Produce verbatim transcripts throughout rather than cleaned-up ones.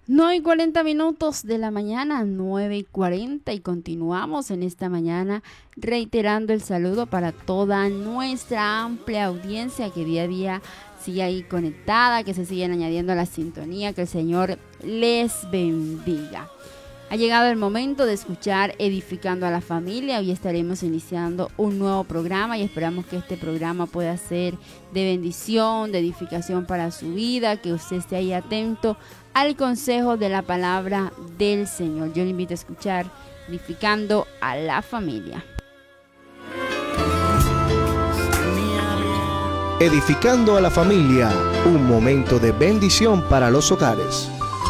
nueve y cuarenta minutos de la mañana, nueve y cuarenta, y continuamos en esta mañana reiterando el saludo para toda nuestra amplia audiencia que día a día sigue ahí conectada, que se siguen añadiendo a la sintonía, que el Señor les bendiga. Ha llegado el momento de escuchar Edificando a la Familia. Hoy estaremos iniciando un nuevo programa y esperamos que este programa pueda ser de bendición, de edificación para su vida, que usted esté ahí atento al consejo de la palabra del Señor. Yo le invito a escuchar Edificando a la Familia. Edificando a la Familia, un momento de bendición para los hogares.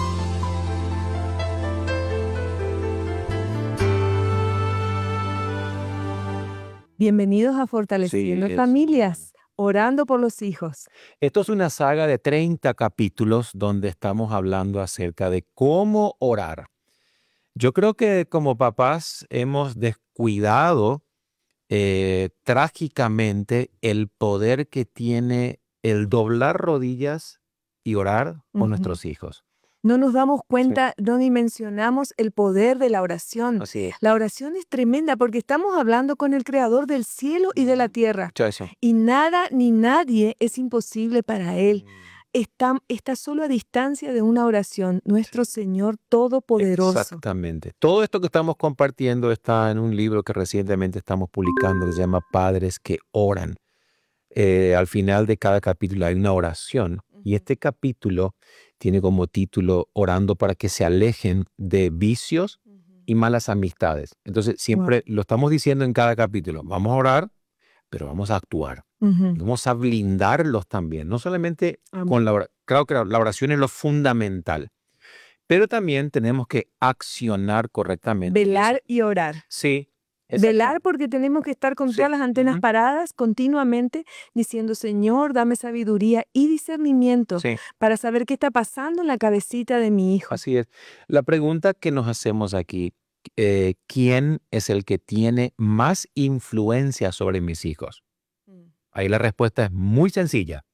Bienvenidos a Fortaleciendo Sí, es- Familias, orando por los hijos. Esto es una saga de treinta capítulos donde estamos hablando acerca de cómo orar. Yo creo que como papás hemos descuidado eh, trágicamente el poder que tiene el doblar rodillas y orar con Ujú. nuestros hijos. No nos damos cuenta, no dimensionamos el poder de la oración. Así es. La oración es tremenda porque estamos hablando con el Creador del cielo y de la tierra. Escucha eso. Y nada ni nadie es imposible para Él. Está, está solo a distancia de una oración, nuestro Señor Todopoderoso. Exactamente. Todo esto que estamos compartiendo está en un libro que recientemente estamos publicando que se llama Padres que Oran. Eh, al final de cada capítulo hay una oración y este capítulo tiene como título Orando para que se alejen de vicios y malas amistades. Entonces siempre lo estamos diciendo en cada capítulo. Vamos a orar, pero vamos a actuar. Ujú. Vamos a blindarlos también. No solamente Amén. con la oración. Claro que la oración es lo fundamental. Pero también tenemos que accionar correctamente. Velar y orar. Sí. Velar porque tenemos que estar con Sí. todas las antenas Ujú. paradas continuamente diciendo, Señor, dame sabiduría y discernimiento Sí, para saber qué está pasando en la cabecita de mi hijo. así es. La pregunta que nos hacemos aquí, eh, ¿quién es el que tiene más influencia sobre mis hijos? Ahí la respuesta es muy sencilla.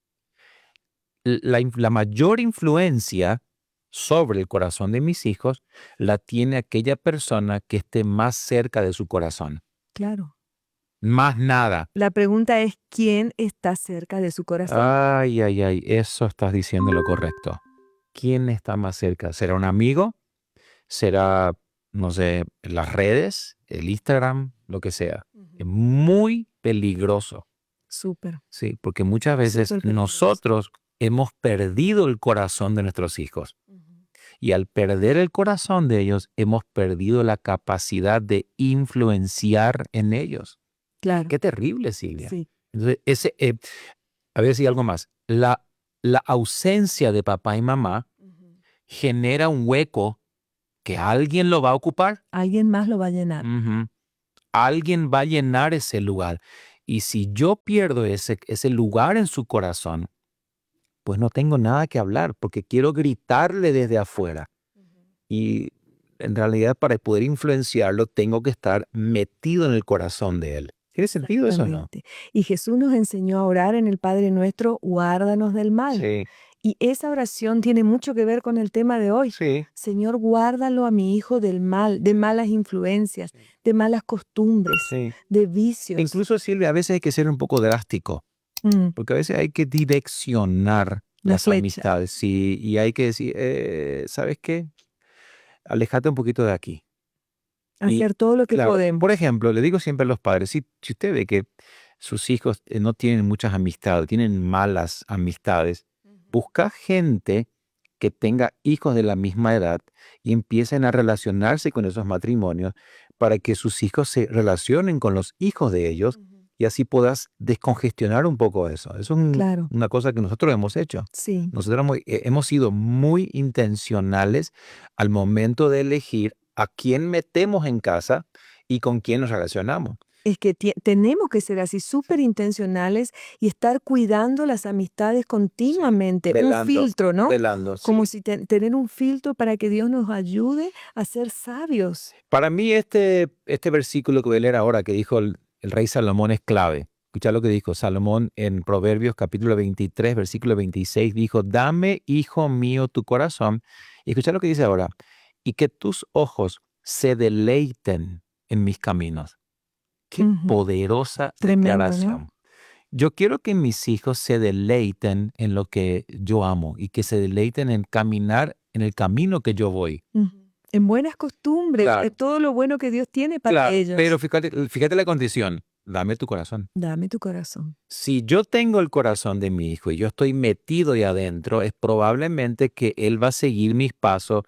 La, inf- la mayor influencia sobre el corazón de mis hijos la tiene aquella persona que esté más cerca de su corazón. Claro. Más nada. La pregunta es, ¿quién está cerca de su corazón? Ay, ay, ay, eso estás diciendo lo correcto. ¿Quién está más cerca? ¿Será un amigo? ¿Será, no sé, las redes, el Instagram, lo que sea? Es muy peligroso, Súper. sí, porque muchas veces Súper peligroso. nosotros hemos perdido el corazón de nuestros hijos. Y al perder el corazón de ellos, hemos perdido la capacidad de influenciar en ellos. Claro. Qué terrible, Silvia. Sí. Entonces, ese, eh, a ver si algo más. La, la ausencia de papá y mamá genera un hueco que alguien lo va a ocupar. Alguien más lo va a llenar. Ujú. Alguien va a llenar ese lugar. Y si yo pierdo ese, ese lugar en su corazón, pues no tengo nada que hablar porque quiero gritarle desde afuera. Y en realidad para poder influenciarlo tengo que estar metido en el corazón de él. ¿Tiene sentido eso o no? Exactamente. Y Jesús nos enseñó a orar en el Padre Nuestro, guárdanos del mal. Sí, Y esa oración tiene mucho que ver con el tema de hoy. sí. Señor, guárdalo a mi hijo del mal, de malas influencias, de malas costumbres, Sí. de vicios. Incluso, Silvia, a veces hay que ser un poco drástico, Mm, porque a veces hay que direccionar La las flecha. amistades, sí, y hay que decir, eh, ¿sabes qué? Alejate un poquito de aquí. Y, hacer todo lo que claro, podemos. por ejemplo, le digo siempre a los padres, si, si usted ve que sus hijos eh, no tienen muchas amistades, tienen malas amistades, busca gente que tenga hijos de la misma edad y empiecen a relacionarse con esos matrimonios para que sus hijos se relacionen con los hijos de ellos y así puedas descongestionar un poco eso. Eso es un- Claro. una cosa que nosotros hemos hecho. Sí. Nosotros hemos, eh, hemos sido muy intencionales al momento de elegir a quién metemos en casa y con quién nos relacionamos. Es que tie- tenemos que ser así, súper intencionales y estar cuidando las amistades continuamente. Un Velando, filtro, ¿no? velando, sí. Como si te- tener un filtro para que Dios nos ayude a ser sabios. Para mí este, este versículo que voy a leer ahora que dijo el, el rey Salomón es clave. Escucha lo que dijo Salomón en Proverbios capítulo veintitrés, versículo veintiséis. Dijo, dame, hijo mío, tu corazón. Y escucha lo que dice ahora. Y que tus ojos se deleiten en mis caminos. Qué Ujú. poderosa Tremendo, ¿no? declaración. Yo quiero que mis hijos se deleiten en lo que yo amo y que se deleiten en caminar en el camino que yo voy. Ujú. En buenas costumbres, Claro. de todo lo bueno que Dios tiene para Claro, ellos. pero fíjate, fíjate la condición. Dame tu corazón. Dame tu corazón. Si yo tengo el corazón de mi hijo y yo estoy metido ahí adentro, es probablemente que él va a seguir mis pasos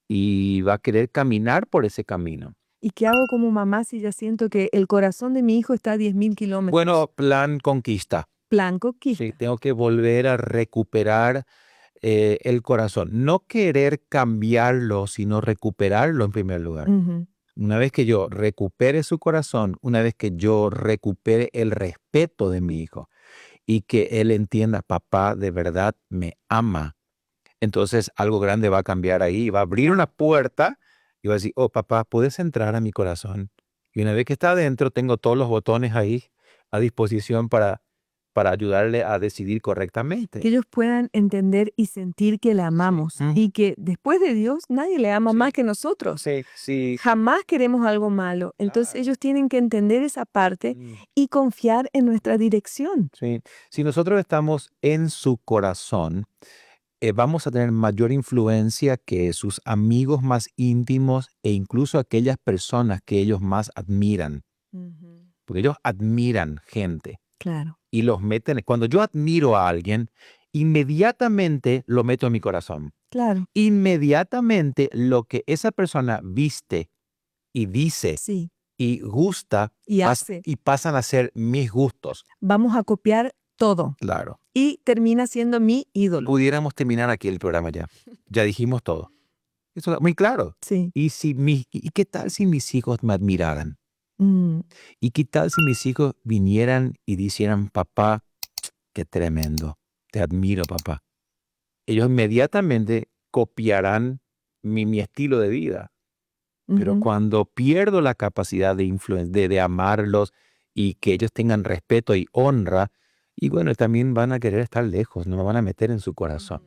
y va a querer caminar por ese camino. ¿Y qué hago como mamá si ya siento que el corazón de mi hijo está a diez mil kilómetros? Bueno, plan conquista. Plan conquista. Sí, tengo que volver a recuperar eh, el corazón. No querer cambiarlo, sino recuperarlo en primer lugar. Ujú. Una vez que yo recupere su corazón, una vez que yo recupere el respeto de mi hijo y que él entienda, papá de verdad me ama, entonces algo grande va a cambiar ahí, va a abrir una puerta y va a decir, oh papá, ¿puedes entrar a mi corazón? Y una vez que está adentro, tengo todos los botones ahí a disposición para, para ayudarle a decidir Que correctamente. ellos puedan entender y sentir que le amamos Ujú. y que después de Dios nadie le ama Sí. más que nosotros. Sí, sí. Jamás queremos algo malo. Entonces Claro. ellos tienen que entender esa parte Mm. y confiar en nuestra dirección. Sí. Si nosotros estamos en su corazón, eh, vamos a tener mayor influencia que sus amigos más íntimos e incluso aquellas personas que ellos más admiran. Porque ellos admiran gente Claro. y los meten. Cuando yo admiro a alguien, inmediatamente lo meto en mi corazón. Claro. Inmediatamente lo que esa persona viste y dice Sí. y gusta Y pas- hace. y pasan a ser mis gustos. Vamos a copiar todo. Claro. Y termina siendo mi ídolo. Pudiéramos terminar aquí el programa ya. Ya dijimos todo. Eso es muy claro. Sí. ¿Y, si mi- ¿Y qué tal si mis hijos me admiraran? Mm. ¿Y qué tal si mis hijos vinieran y dijeran, papá, qué tremendo, te admiro, papá? Ellos inmediatamente copiarán mi, mi estilo de vida. Pero Ujú. cuando pierdo la capacidad de, influen- de, de amarlos y que ellos tengan respeto y honra, y bueno, también van a querer estar lejos, no me van a meter en su corazón.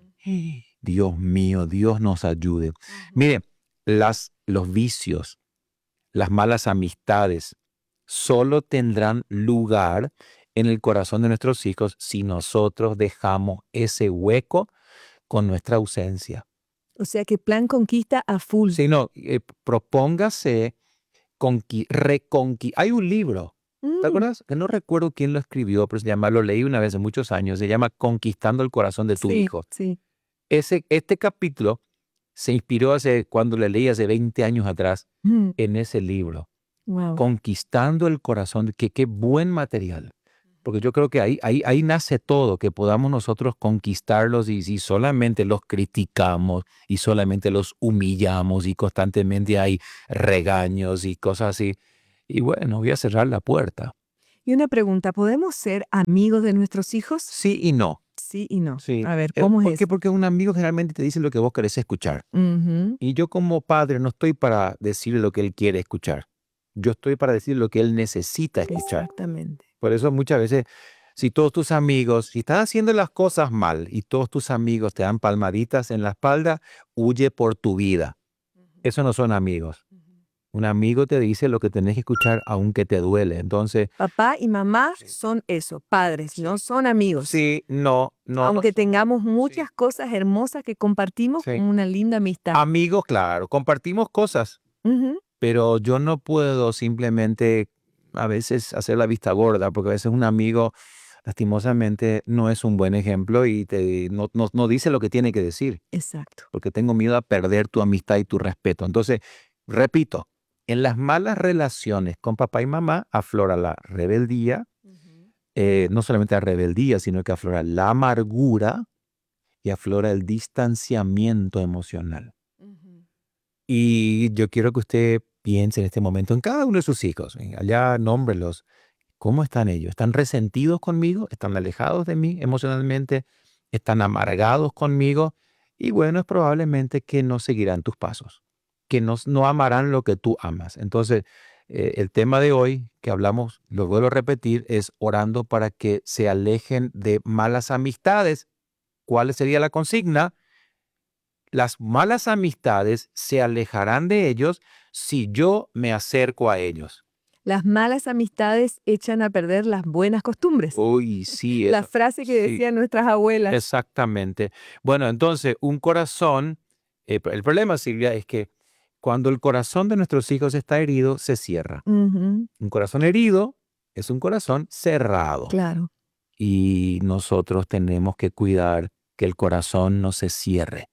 Dios mío, Dios nos ayude. Mire, las, los vicios, las malas amistades, solo tendrán lugar en el corazón de nuestros hijos si nosotros dejamos ese hueco con nuestra ausencia. O sea que plan conquista a full. Si no, eh, propóngase conqui- reconqui- Hay un libro, ¿te Mm. acuerdas? Que no recuerdo quién lo escribió, pero se llama, lo leí una vez hace muchos años, se llama Conquistando el corazón de tu Sí, hijo. sí. Ese, este capítulo se inspiró hace, cuando le leí hace veinte años atrás, Mm. en ese libro. Wow. Conquistando el corazón, que qué buen material. Porque yo creo que ahí, ahí, ahí nace todo, que podamos nosotros conquistarlos y si solamente los criticamos y solamente los humillamos y constantemente hay regaños y cosas así. Y bueno, voy a cerrar la puerta. Y una pregunta, ¿podemos ser amigos de nuestros hijos? Sí y no. Sí y no. Sí. A ver, Eh, ¿cómo ¿Por es qué? eso? Porque un amigo generalmente te dice lo que vos querés escuchar. Ujú. Y yo como padre no estoy para decirle lo que él quiere escuchar. Yo estoy para decirle lo que él necesita escuchar. Exactamente. Por eso muchas veces, si todos tus amigos, si estás haciendo las cosas mal y todos tus amigos te dan palmaditas en la espalda, huye por tu vida. Eso no son amigos. Un amigo te dice lo que tenés que escuchar aunque te duele. Entonces, Papá y mamá son eso, padres, no son amigos. sí, no, no. Aunque no- tengamos muchas cosas hermosas que compartimos Sí. con una linda amistad. Amigos, claro, compartimos cosas, Ujú. pero yo no puedo simplemente a veces hacer la vista gorda, porque a veces un amigo lastimosamente no es un buen ejemplo y te, no, no, no dice lo que tiene que decir, Exacto. porque tengo miedo a perder tu amistad y tu respeto. Entonces, repito, en las malas relaciones con papá y mamá aflora la rebeldía, eh, no solamente la rebeldía, sino que aflora la amargura y aflora el distanciamiento emocional. Y yo quiero que usted piense en este momento en cada uno de sus hijos. eh, Allá nómbrelos. ¿Cómo están ellos? ¿Están resentidos conmigo? ¿Están alejados de mí emocionalmente? ¿Están amargados conmigo? Y bueno, es probablemente que no seguirán tus pasos, que no, no amarán lo que tú amas. Entonces, Eh, el tema de hoy que hablamos, lo vuelvo a repetir, es orando para que se alejen de malas amistades. ¿Cuál sería la consigna? Las malas amistades se alejarán de ellos si yo me acerco a ellos. Las malas amistades echan a perder las buenas costumbres. Uy, sí. La eso- frase que sí, decían nuestras abuelas. exactamente. Bueno, entonces, un corazón, eh, el problema, Silvia, es que cuando el corazón de nuestros hijos está herido, se cierra. Ujú, Un corazón herido es un corazón cerrado. claro. Y nosotros tenemos que cuidar que el corazón no se cierre.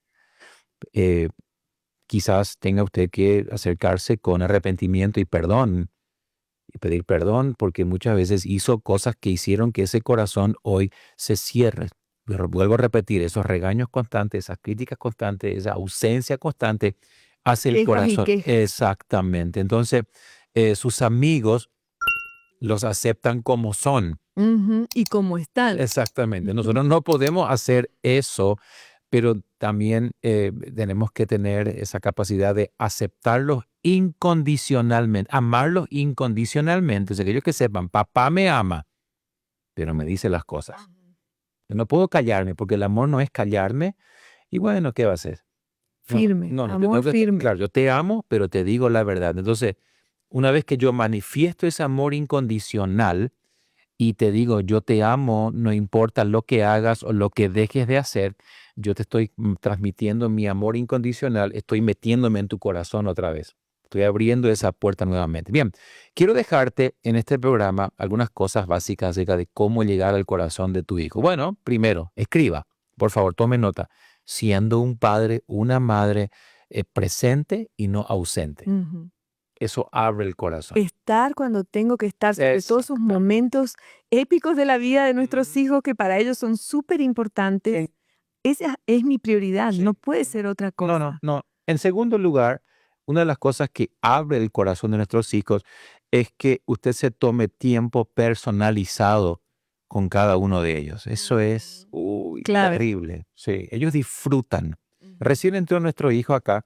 Eh, quizás tenga usted que acercarse con arrepentimiento y perdón, y pedir perdón, porque muchas veces hizo cosas que hicieron que ese corazón hoy se cierre. Pero vuelvo a repetir, esos regaños constantes, esas críticas constantes, esa ausencia constante, hace el Quejas y corazón. quejas. Exactamente. Entonces, eh, sus amigos los aceptan como son. Ujú, y cómo están. Exactamente. Nosotros no podemos hacer eso, pero también eh, tenemos que tener esa capacidad de aceptarlos incondicionalmente, amarlos incondicionalmente. O sea, que ellos que sepan, papá me ama, pero me dice las cosas. Yo no puedo callarme, porque el amor no es callarme. Y bueno, ¿qué va a hacer? No, Firme, no, no, amor no, firme. Claro, yo te amo, pero te digo la verdad. Entonces, una vez que yo manifiesto ese amor incondicional, y te digo, yo te amo, no importa lo que hagas o lo que dejes de hacer, yo te estoy mm, transmitiendo mi amor incondicional, estoy metiéndome en tu corazón otra vez. Estoy abriendo esa puerta nuevamente. Bien, quiero dejarte en este programa algunas cosas básicas acerca de cómo llegar al corazón de tu hijo. Bueno, primero, escriba, por favor, tome nota, siendo un padre, una madre eh, presente y no ausente. Ujú. Eso abre el corazón. Estar cuando tengo que estar, sobre todo esos Exactamente. momentos épicos de la vida de nuestros Ujú. hijos que para ellos son súper importantes. Sí. Esa es mi prioridad, Sí. no puede ser otra cosa. No, no, no. En segundo lugar, una de las cosas que abre el corazón de nuestros hijos es que usted se tome tiempo personalizado con cada uno de ellos. Eso es uy, Clave. terrible. Sí, ellos disfrutan. Ujú. Recién entró nuestro hijo acá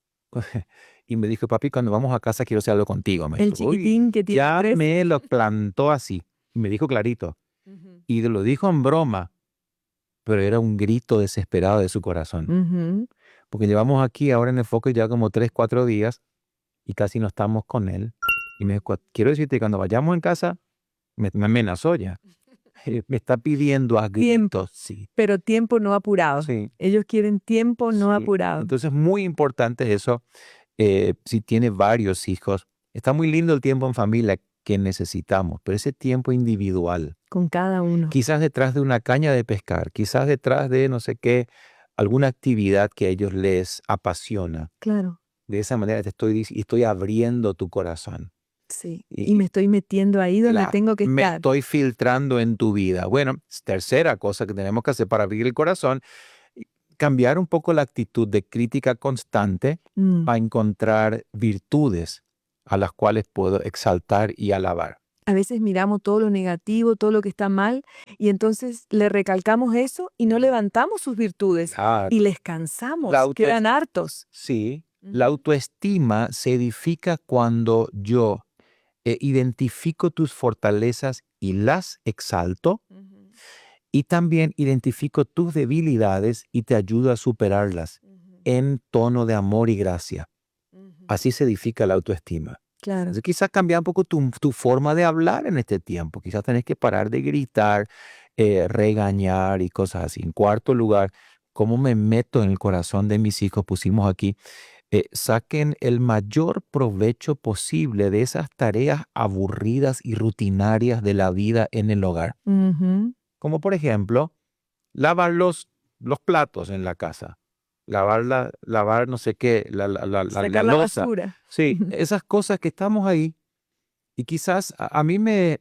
y me dijo, papi, cuando vamos a casa quiero hacer algo contigo. Me El dijo, uy, chiquitín que tiene ya tres. me lo plantó así. Y me dijo clarito. Ujú. Y lo dijo en broma, pero era un grito desesperado de su corazón. Ujú. Porque llevamos aquí ahora en el foco ya como tres, cuatro días y casi no estamos con él. Y me dijo, quiero decirte, cuando vayamos en casa, me, me amenazó ya. Eh, Me está pidiendo a Tiempo. gritos, sí. Pero tiempo no apurado. Sí, Ellos quieren tiempo no sí. apurado. Entonces, muy importante eso. eh, si tiene varios hijos, está muy lindo el tiempo en familia que necesitamos, pero ese tiempo individual, Con cada uno. quizás detrás de una caña de pescar, quizás detrás de no sé qué, alguna actividad que a ellos les apasiona. Claro, De esa manera te estoy, dic- estoy abriendo tu corazón. sí. Y- Y me estoy metiendo ahí donde La- tengo que me estar. estoy filtrando en tu vida. Bueno, tercera cosa que tenemos que hacer para abrir el corazón, y cambiar un poco la actitud de crítica constante Mm. a encontrar virtudes a las cuales puedo exaltar y alabar. A veces miramos todo lo negativo, todo lo que está mal, y entonces le recalcamos eso y no levantamos sus virtudes Claro. y les cansamos, La auto- quedan hartos. Sí, la Ujú. autoestima se edifica cuando yo eh, identifico tus fortalezas y las exalto, Ujú, y también identifico tus debilidades y te ayudo a superarlas ujú, en tono de amor y gracia. ujú. Así se edifica la autoestima. Claro. Entonces, quizás cambiar un poco tu, tu forma de hablar en este tiempo. Quizás tenés que parar de gritar, eh, regañar y cosas así. En cuarto lugar, ¿cómo me meto en el corazón de mis hijos? Pusimos aquí, eh, saquen el mayor provecho posible de esas tareas aburridas y rutinarias de la vida en el hogar. Ujú. Como por ejemplo, lavar los, los platos en la casa. Lavar, la, lavar no sé qué, la, la, la, la- la Sacar la loza. basura. Sí, esas cosas que estamos ahí. Y quizás a, a mí me,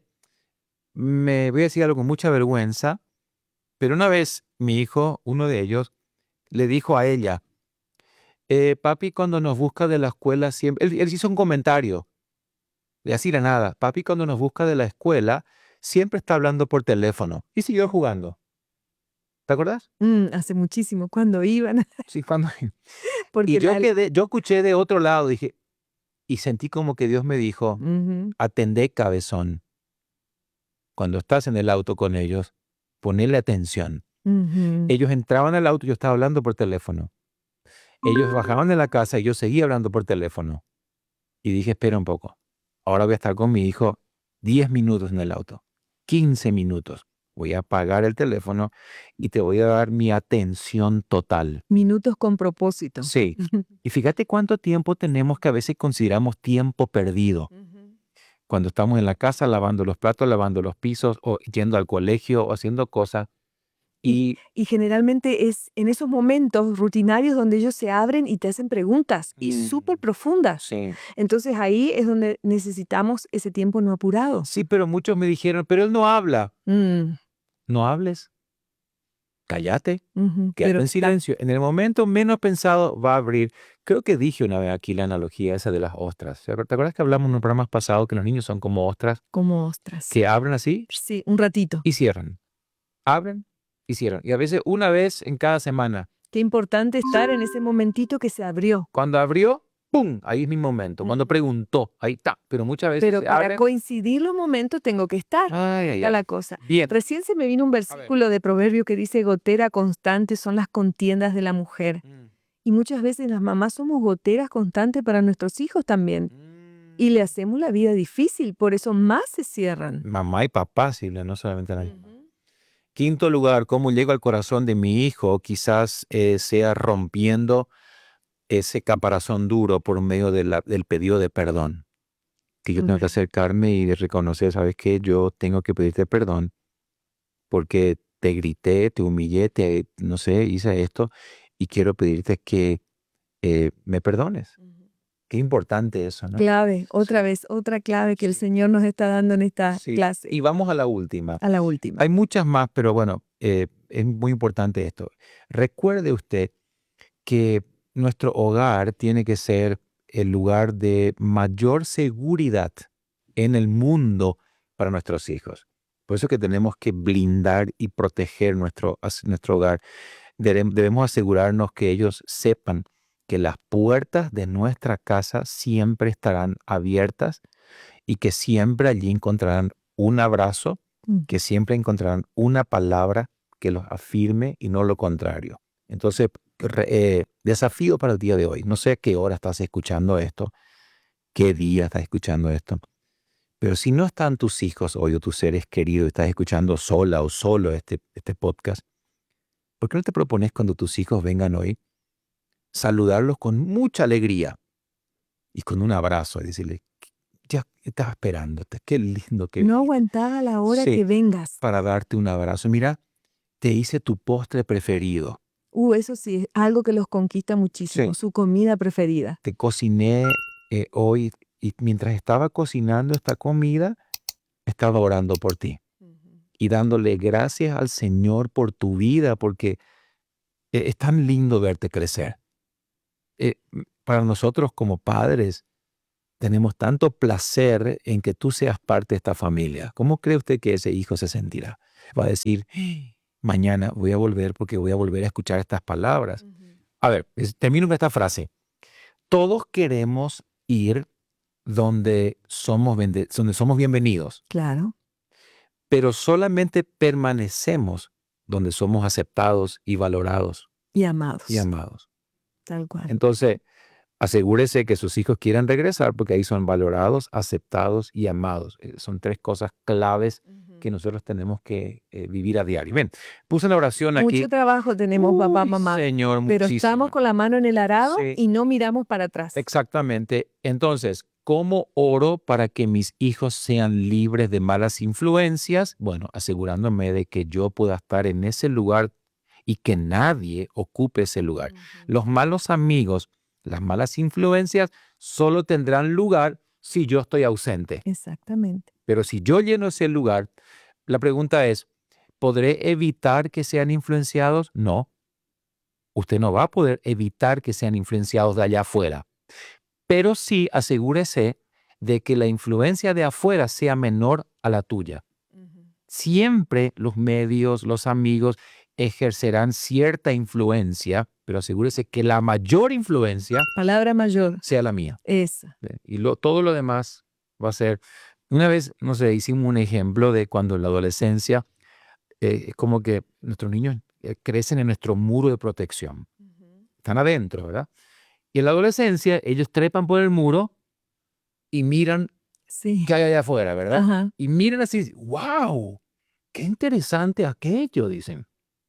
me voy a decir algo con mucha vergüenza, pero una vez mi hijo, uno de ellos, le dijo a ella, eh, papi cuando nos busca de la escuela siempre, él, él hizo un comentario, de así la nada, papi cuando nos busca de la escuela siempre está hablando por teléfono y siguió jugando. ¿Te acuerdas? Mm, hace muchísimo, cuando iban, Sí, cuando... porque Y yo la- quedé, yo escuché de otro lado, dije, y sentí como que Dios me dijo, Ujú, atendé, cabezón. Cuando estás en el auto con ellos, ponele atención. ujú. Ellos entraban al auto y yo estaba hablando por teléfono. Ellos bajaban de la casa y yo seguía hablando por teléfono. Y dije, espera un poco. Ahora voy a estar con mi hijo diez minutos en el auto, quince minutos. Voy a apagar el teléfono y te voy a dar mi atención total. Minutos con propósito. Sí. Y fíjate cuánto tiempo tenemos que a veces consideramos tiempo perdido. Ujú. Cuando estamos en la casa lavando los platos, lavando los pisos o yendo al colegio o haciendo cosas. Y, Y y generalmente es en esos momentos rutinarios donde ellos se abren y te hacen preguntas y Mm. súper profundas. sí, Entonces ahí es donde necesitamos ese tiempo no apurado. sí, pero muchos me dijeron, pero él no habla. Mm, No hables. Cállate. ujú, Quédate pero en ta- silencio. En el momento menos pensado va a abrir. Creo que dije una vez aquí la analogía esa de las ostras. ¿Te acuerdas que hablamos en los programas pasados que los niños son como ostras como ostras. que abren así Sí, un ratito. y cierran? Abren y cierran. Y a veces una vez en cada semana. Qué importante estar en ese momentito que se abrió. Cuando abrió, ¡pum! Ahí es mi momento. Cuando Ujú. preguntó, ahí está. Pero muchas veces Pero se para abren. coincidir los momentos tengo que estar. Ay, ay, Está ay. la cosa. Bien. Recién se me vino un versículo de Proverbio que dice, gotera constante son las contiendas de la mujer. Mm, Y muchas veces las mamás somos goteras constantes para nuestros hijos también. mm. Y le hacemos la vida difícil, por eso más se cierran. Mamá y papá, Silvia, no solamente nadie. Quinto lugar, cómo llego al corazón de mi hijo, quizás eh, sea rompiendo ese caparazón duro por medio de la- del pedido de perdón. Que yo tengo que Ujú. acercarme y reconocer, ¿sabes qué? Yo tengo que pedirte perdón porque te grité, te humillé, te, no sé, hice esto y quiero pedirte que eh, me perdones. Qué importante eso, ¿no? Clave, otra Sí. vez, otra clave que el Sí. Señor nos está dando en esta Sí. clase. Y vamos a la última. A la última. Hay muchas más, pero bueno, eh, es muy importante esto. Recuerde usted que nuestro hogar tiene que ser el lugar de mayor seguridad en el mundo para nuestros hijos. Por eso que tenemos que blindar y proteger nuestro, as- nuestro hogar. Dere- Debemos asegurarnos que ellos sepan que las puertas de nuestra casa siempre estarán abiertas y que siempre allí encontrarán un abrazo, Mm. que siempre encontrarán una palabra que los afirme y no lo contrario. Entonces, re- eh, desafío para el día de hoy. No sé a qué hora estás escuchando esto, qué día estás escuchando esto, pero si no están tus hijos hoy o tus seres queridos, estás escuchando sola o solo este, este podcast, ¿por qué no te propones cuando tus hijos vengan hoy saludarlos con mucha alegría y con un abrazo y decirle, ya estaba esperándote, qué lindo que No aguantaba la hora Sí. que vengas. para darte un abrazo. Mira, te hice tu postre preferido. Uh, eso sí, es algo que los conquista muchísimo, Sí. su comida preferida. Te cociné eh, hoy y mientras estaba cocinando esta comida, estaba orando por ti y dándole gracias al Señor por tu vida, porque eh, es tan lindo verte crecer. Eh, m- para nosotros como padres, tenemos tanto placer en que tú seas parte de esta familia. ¿Cómo cree usted que ese hijo se sentirá? Va a decir, "Ah, mañana voy a volver porque voy a volver a escuchar estas palabras." A ver, es- termino con esta frase. Todos queremos ir donde somos, bende- donde somos bienvenidos, Claro. pero solamente permanecemos donde somos aceptados y valorados Y amados. y amados. Tal cual. Entonces, asegúrese que sus hijos quieran regresar porque ahí son valorados, aceptados y amados. Eh, Son tres cosas claves que nosotros tenemos que eh, vivir a diario. Bien, puse una oración aquí. Mucho trabajo tenemos, papá, Uy, mamá. Señor, Pero muchísimo. estamos con la mano en el arado Sí. y no miramos para atrás. Exactamente. Entonces, ¿cómo oro para que mis hijos sean libres de malas influencias? Bueno, asegurándome de que yo pueda estar en ese lugar y que nadie ocupe ese lugar. Los malos amigos, las malas influencias, solo tendrán lugar si yo estoy ausente. Exactamente. Pero si yo lleno ese lugar, la pregunta es, ¿podré evitar que sean influenciados? No. Usted no va a poder evitar que sean influenciados de allá afuera. Pero sí asegúrese de que la influencia de afuera sea menor a la tuya. Siempre los medios, los amigos ejercerán cierta influencia, pero asegúrese que la mayor influencia Palabra mayor. sea la mía. Esa. Y lo, todo lo demás va a ser... Una vez, no sé, hicimos un ejemplo de cuando en la adolescencia eh, es como que nuestros niños eh, crecen en nuestro muro de protección. Están adentro, ¿verdad? Y en la adolescencia ellos trepan por el muro y miran Sí. qué hay allá afuera, ¿verdad? Ajá. Y miran así, ¡wow! ¡Qué interesante aquello! Dicen.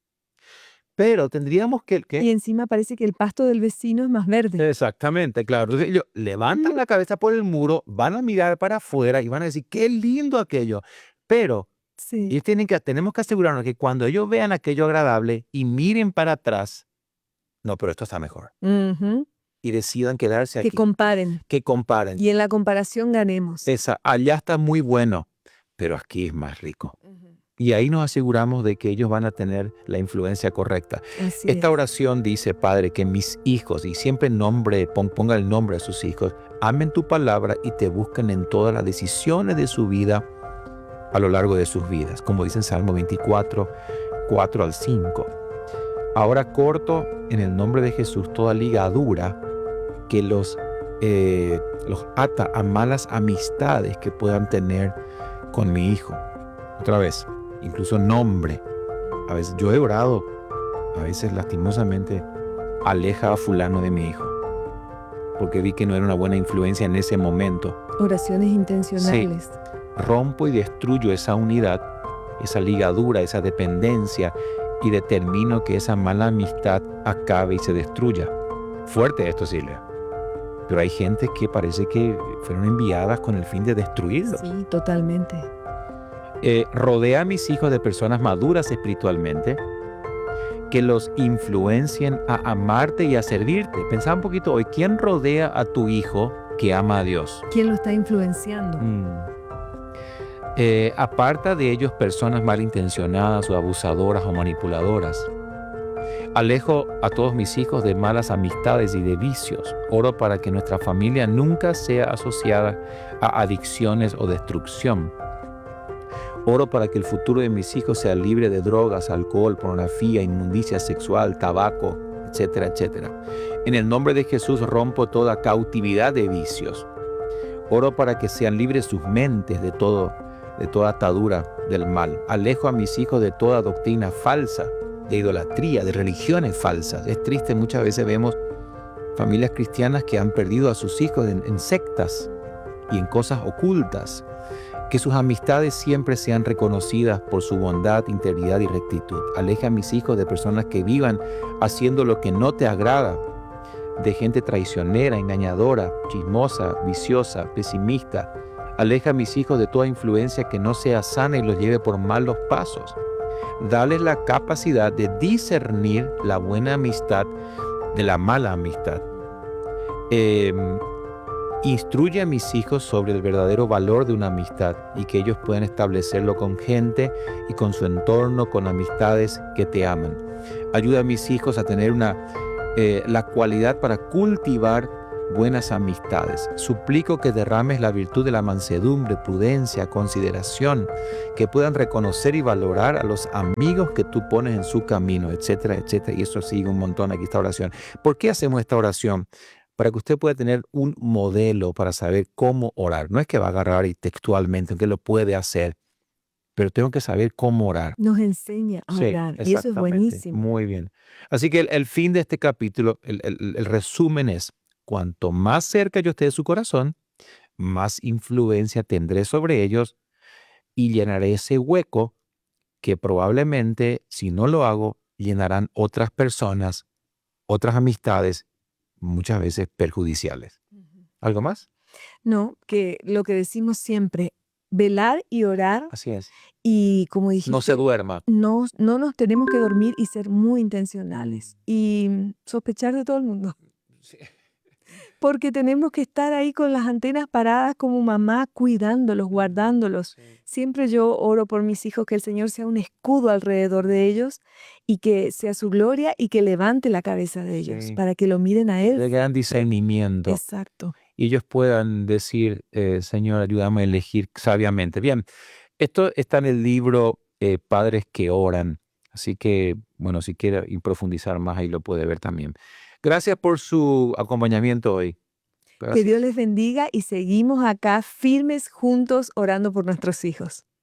Pero tendríamos que... ¿qué? Y encima parece que el pasto del vecino es más verde. Exactamente, claro. Entonces ellos levantan la cabeza por el muro, van a mirar para afuera y van a decir, ¡qué lindo aquello! Pero Sí. ellos tienen que, tenemos que asegurarnos que cuando ellos vean aquello agradable y miren para atrás, no, pero esto está mejor. Ujú. Y decidan quedarse Que aquí. comparen. Que comparen. Y en la comparación ganemos. Esa, allá está muy bueno, pero aquí es más rico. Ujú. Y ahí nos aseguramos de que ellos van a tener la influencia correcta. Así Esta es. oración dice, Padre, que mis hijos, y siempre nombre, pon- ponga el nombre a sus hijos, amen tu palabra y te busquen en todas las decisiones de su vida a lo largo de sus vidas, como dice en Salmo veinticuatro, cuatro al cinco. Ahora corto en el nombre de Jesús toda ligadura que los, eh, los ata a malas amistades que puedan tener con mi hijo. Otra vez, incluso nombre. A veces yo he orado, a veces lastimosamente aleja a fulano de mi hijo, porque vi que no era una buena influencia en ese momento. Oraciones intencionales. Rompo y destruyo esa unidad, esa ligadura, esa dependencia y determino que esa mala amistad acabe y se destruya. Fuerte esto, Silvia. Pero hay gente que parece que fueron enviadas con el fin de destruirlos. Sí, totalmente. Eh, rodea a mis hijos de personas maduras espiritualmente que los influencien a amarte y a servirte. Pensá un poquito hoy, ¿quién rodea a tu hijo que ama a Dios? ¿Quién lo está influenciando? Mm. Eh, aparta de ellos personas malintencionadas o abusadoras o manipuladoras. Alejo a todos mis hijos de malas amistades y de vicios. Oro para que nuestra familia nunca sea asociada a adicciones o destrucción. Oro para que el futuro de mis hijos sea libre de drogas, alcohol, pornografía, inmundicia sexual, tabaco, etcétera, etcétera. En el nombre de Jesús rompo toda cautividad de vicios. Oro para que sean libres sus mentes de todo, de toda atadura del mal. Alejo a mis hijos de toda doctrina falsa, de idolatría, de religiones falsas. Es triste, muchas veces vemos familias cristianas que han perdido a sus hijos en, en sectas y en cosas ocultas. Que sus amistades siempre sean reconocidas por su bondad, integridad y rectitud. Aleja a mis hijos de personas que vivan haciendo lo que no te agrada, de gente traicionera, engañadora, chismosa, viciosa, pesimista. Aleja a mis hijos de toda influencia que no sea sana y los lleve por malos pasos. Dale la capacidad de discernir la buena amistad de la mala amistad. Eh, instruye a mis hijos sobre el verdadero valor de una amistad y que ellos puedan establecerlo con gente y con su entorno, con amistades que te aman. Ayuda a mis hijos a tener una, eh, la cualidad para cultivar buenas amistades. Suplico que derrames la virtud de la mansedumbre, prudencia, consideración, que puedan reconocer y valorar a los amigos que tú pones en su camino, etcétera, etcétera. Y eso sigue un montón aquí esta oración. ¿Por qué hacemos esta oración? Para que usted pueda tener un modelo para saber cómo orar. No es que va a agarrar y textualmente, aunque lo puede hacer, pero tengo que saber cómo orar. Nos enseña a Sí, orar. Y eso es exactamente. buenísimo. Muy bien. Así que el, el fin de este capítulo, el, el- el resumen es, cuanto más cerca yo esté de su corazón, más influencia tendré sobre ellos y llenaré ese hueco que probablemente, si no lo hago, llenarán otras personas, otras amistades, muchas veces perjudiciales. Ujú. ¿Algo más? No, que lo que decimos siempre, velar y orar, Así es. y como dijiste, No se duerma. no, no nos tenemos que dormir y ser muy intencionales y mm, sospechar de todo el mundo. Sí. Porque tenemos que estar ahí con las antenas paradas como mamá, cuidándolos, guardándolos. Sí. Siempre yo oro por mis hijos, que el Señor sea un escudo alrededor de ellos y que sea su gloria y que levante la cabeza de ellos Sí. para que lo miren a Él. De gran discernimiento. Exacto. Y ellos puedan decir, eh, Señor, ayúdame a elegir sabiamente. Bien, esto está en el libro eh, Padres que Oran. Así que, bueno, si quiere y profundizar más, ahí lo puede ver también. Gracias por su acompañamiento hoy. Que Gracias. Dios les bendiga y seguimos acá firmes juntos orando por nuestros hijos.